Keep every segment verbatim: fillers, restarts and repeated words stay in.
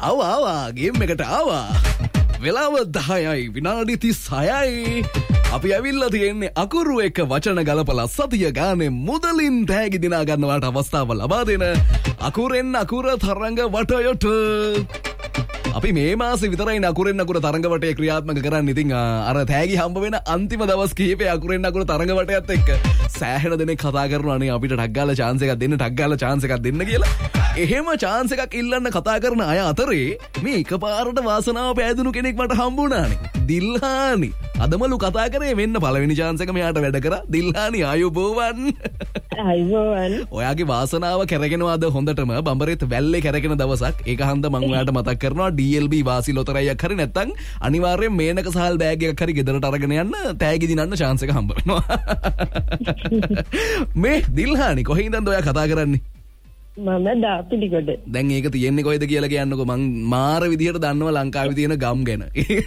ආවා ආවා ගේම් එකට ආවා. වෙලාව දහයයි විනාඩි තිස්හයයි. අපි ඇවිල්ලා තියෙන්නේ අකුරු එක වචන ගලපලා සතිය ගානේ මුදලින් තෑගි දිනා ගන්නවට අවස්ථාව ලබා දෙන අකුරෙන් අකුර තරංග වටයට. අපි මේ මාසේ විතරයි අකුරෙන් අකුර තරංග වටය ක්‍රියාත්මක කරන්න. ඉතින් අර තෑගි හම්බ වෙන අන්තිම දවස් කිහිපේ අකුරෙන් අකුර තරංග වටයත් එක්ක සෑහෙන දෙනෙක් කතා කරනවා නේ අපිට ටක් ගාලා chance එකක් දෙන්න ටක් ගාලා chance එකක් දෙන්න කියලා. එහෙම chance එකක් ඉල්ලන්න කතා කරන අය අතරේ මේ එකපාරට වාසනාව පෑදුණු කෙනෙක් මට හම්බුණානේ. දිල්හානි. අදමලු කතා කරේ මෙන්න පළවෙනි chance එක මෙයාට වැඩ කරා. දිල්හානි ආයුබෝවන්. ආයුබෝවන්. ඔයාගේ වාසනාව කැරගෙනවාද හොඳටම බඹරෙත් වැල්ලේ කැරගෙන දවසක්. ඒක හන්ද මම ඔයාට මතක් කරනවා ඩී එල් බී වාසි ලොතරැයියක් හරි නැත්නම් අනිවාර්යෙන් මේනක සහල් බෑග් එකක් හරි ගෙදරට අරගෙන යන්න තෑගි දිනන්න chance එක හම්බ වෙනවා. මේ දිල්හානි කොහේ ඉඳන්ද ඔයා කතා කරන්නේ? මම දාපිලිගොඩ. දැන් ඒක තියෙන්නේ කොහෙද කියලා කියන්නකෝ. මං මාර විදියට දන්නවා ලංකාවේ තියෙන ගම් ගැන.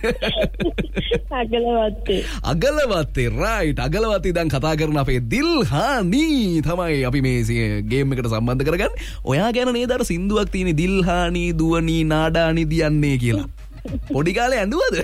අගලවත්තේ. අගලවත්තේ රයිට්. අගලවත්තේ දැන් කතා කරන අපේ දිල්හානි තමයි අපි මේ ගේම් එකට සම්බන්ධ කරගන්නේ. ඔයා ගැන නේද අර සින්දුවක් තියෙන්නේ දිල්හානි දුවනි නාඩානි දියන්නේ කියලා. පොඩි කාලේ ඇඬුවද?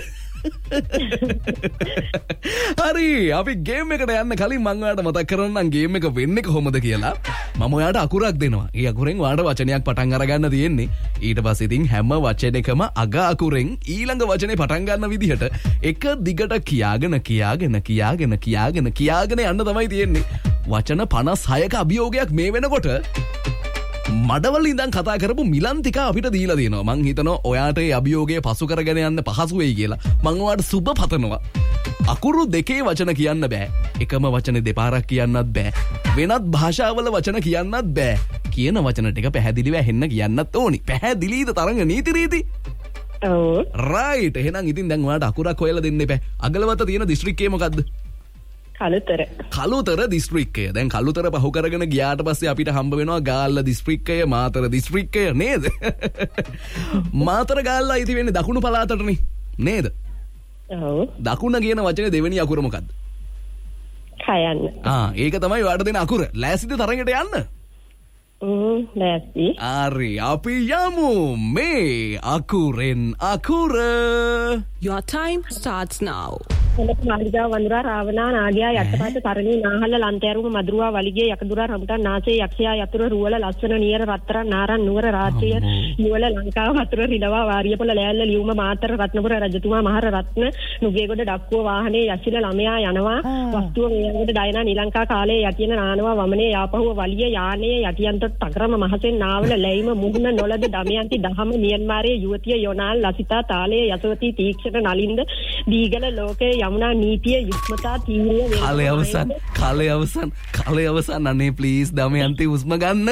හරි අපි ගේම් එකට යන්න කලින් මම ඔයාලට මතක් කරන්නම් ගේම් එක වෙන්නේ කොහොමද කියලා. මම ඔයාලට අකුරක් දෙනවා. ඒ අකුරෙන් ඔයාලට වචනයක් පටන් අරගන්න තියෙන්නේ. ඊට පස්සේ ඉතින් හැම වචනයකම අග අකුරෙන් ඊළඟ වචනේ පටන් ගන්න විදිහට එක දිගට කියාගෙන කියාගෙන කියාගෙන කියාගෙන කියාගෙන යන්න තමයි තියෙන්නේ. වචන පනස් හයක අභියෝගයක් මේ වෙනකොට මඩවල ඉඳන් කතා කරපු මිලන් ටික අපිට දීලා දෙනවා. මං හිතනවා ඔයාට ඒ අභියෝගය පසු කරගෙන යන්න පහසු වෙයි කියලා. මං ඔයාට සුබ පතනවා. අකුරු දෙකේ වචන කියන්න බෑ. එකම වචනේ දෙපාරක් කියන්නත් බෑ. වෙනත් භාෂාවල වචන කියන්නත් බෑ. කියන වචන ටික පැහැදිලිව ඇහෙන්න කියන්නත් ඕනි. පැහැදිලිද තරංග නීති රීති? ඔව්. රයිට්. එහෙනම් ඉතින් දැන් ඔයාට අකුරක් හොයලා දෙන්න එපා. අගලවත තියෙන දිස්ත්‍රික්කය මොකද්ද? කළුතර. කළුතර දිස්ත්‍රික්කය. දැන් කළුතර පහු කරගෙන ගියාට පස්සේ අපිට හම්බ වෙනවා ගාල්ල දිස්ත්‍රික්කය, මාතර දිස්ත්‍රික්කය නේද? මාතර ගාල්ල අයිති වෙන්නේ දකුණු පළාතටනේ නේද? ඔව්. දකුණ කියන වචනේ දෙවෙනි අකුර මොකද්ද? කයන්න. ආ ඒක තමයි ඔයාලට දෙන අකුර. ලෑස්තිද තරඟට යන්න? හ්ම් ලෑස්ති. හරි අපි යමු මේ අකුරෙන් අකුර. Your time starts now. හොඳට මාළිගා වඳුරා රාවණා නාගයා යටපත තරණී නාහල්ල ලන්තෑරුම මදුරුවා වලිගේ යකදුරා රම්ටන් නාසේ යක්ෂයා යතුරු රුවල ලස්සන නියර රත්තරන් නාරන් නුවර රාජ්‍ය නුවල ලංකාව වතුර රිලවා වාරියපොළ ලෑල්ල ලියුම මාතර රත්නපුර රජතුමා මහර රත්න නුගේගොඩ ඩක්කුව වාහනේ යසිල ළමයා යනවා වස්තුව මෙයන්ගොඩ ඩයනා නිලංකා කාලේ යටියන නානවා වමනේ යාපහුව වලිය යානේ යටියන්ත තකරම මහසෙන් නාවල ලැයිම මුහුණ නොලද දමයන්ති දහම මියන්මාරයේ යුවතිය යොනාල් ලසිතා තාලයේ යසවති තීක්ෂණ නලින්ද දීගල ලෝකේ යමුනා නීතිය යුක්මතා තීව්‍ර වෙනවා. කාලේ අවසන් කාලේ අවසන් කාලේ අවසන් අනේ ප්ලීස් දමයන්ති හුස්ම ගන්න.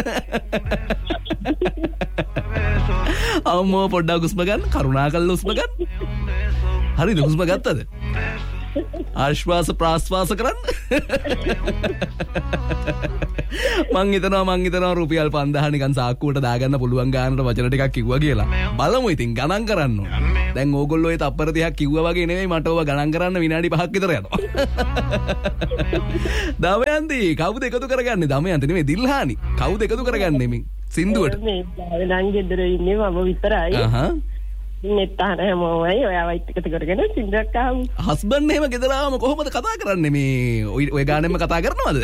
අම්මෝ පොඩ්ඩක් හුස්ම ගන්න. කරුණාකරලා හුස්ම ගන්න. හරිද හුස්ම ගත්තද? ආශ්වාස ප්‍රාශ්වාස කරන්න. මං හිතනවා මං හිතනවා රුපියල් පන්දාහ නිකන් සාක්කුවට දාගන්න පුළුවන් ගානට වචන ටිකක් කිව්වා කියලා. බලමු ඉතින් ගණන් කරන්න ඕන. දැන් ඕගොල්ලෝ ඒ තප්පර තිහක් කිව්වා වගේ නෙමෙයි මට ඕවා ගණන් කරන්න විනාඩි පහක් විතර යනවා. දමයන්ති කවුද එකතු කරගන්නේ? දමයන්ති නෙමෙයි දිල්හානි. කවුද එකතු කරගන්නේ මේ සින්දුවට? මේ නං ගෙදර ඉන්නේ මම විතරයි. අහහ. මෙත්තන හැමෝමයි ඔයාවත් එකතු කරගෙන සින්දුවක් අහමු. හස්බන්ඩ් එහෙම ගෙදර ආවම කොහොමද කතා කරන්නේ? මේ ඔය ගානෙම කතා කරනවද?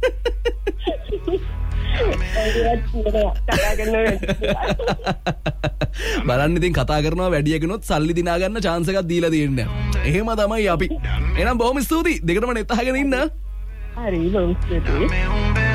බලන්න ඉතින් කතා කරනවා වැඩි එකනොත් සල්ලි දිනා ගන්න chance එකක් දීලා තියෙන්නේ. එහෙම තමයි අපි. එහෙනම් බොහොම ස්තුතියි. දෙකටම net අහගෙන ඉන්න. හරි බොහොම ස්තුතියි.